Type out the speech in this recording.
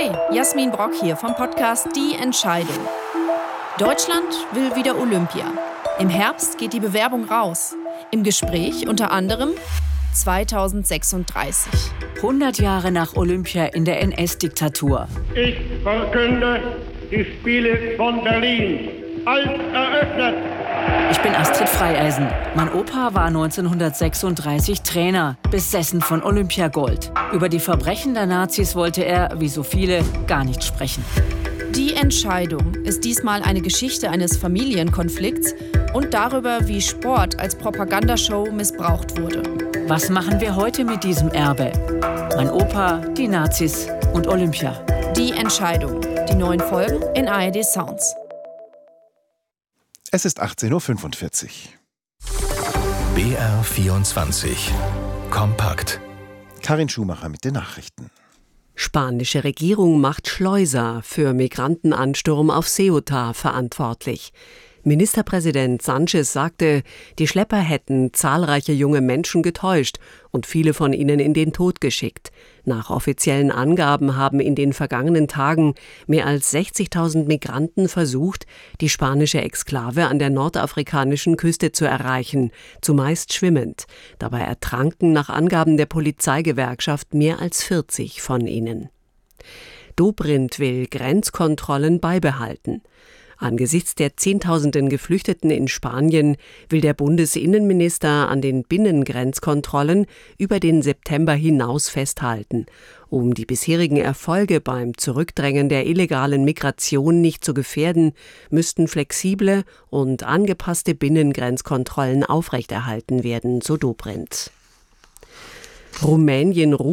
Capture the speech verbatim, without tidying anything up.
Hi, Jasmin Brock hier vom Podcast Die Entscheidung. Deutschland will wieder Olympia. Im Herbst geht die Bewerbung raus. Im Gespräch unter anderem zweitausendsechsunddreißig. hundert Jahre nach Olympia in der N S-Diktatur. Ich verkünde die Spiele von Berlin als eröffnet. Ich bin Astrid Freieisen. Mein Opa war neunzehnhundertsechsunddreißig Trainer, besessen von Olympiagold. Über die Verbrechen der Nazis wollte er, wie so viele, gar nicht sprechen. Die Entscheidung ist diesmal eine Geschichte eines Familienkonflikts und darüber, wie Sport als Propagandashow missbraucht wurde. Was machen wir heute mit diesem Erbe? Mein Opa, die Nazis und Olympia. Die Entscheidung. Die neuen Folgen in A R D Sounds. Es ist achtzehn Uhr fünfundvierzig. B R vierundzwanzig. Kompakt. Karin Schumacher mit den Nachrichten. Spanische Regierung macht Schleuser für Migrantenansturm auf Ceuta verantwortlich. Ministerpräsident Sánchez sagte, die Schlepper hätten zahlreiche junge Menschen getäuscht und viele von ihnen in den Tod geschickt. Nach offiziellen Angaben haben in den vergangenen Tagen mehr als sechzigtausend Migranten versucht, die spanische Exklave an der nordafrikanischen Küste zu erreichen, zumeist schwimmend. Dabei ertranken nach Angaben der Polizeigewerkschaft mehr als vierzig von ihnen. Dobrindt will Grenzkontrollen beibehalten. Angesichts der Zehntausenden Geflüchteten in Spanien will der Bundesinnenminister an den Binnengrenzkontrollen über den September hinaus festhalten. Um die bisherigen Erfolge beim Zurückdrängen der illegalen Migration nicht zu gefährden, müssten flexible und angepasste Binnengrenzkontrollen aufrechterhalten werden, so Dobrindt. Rumänien ruft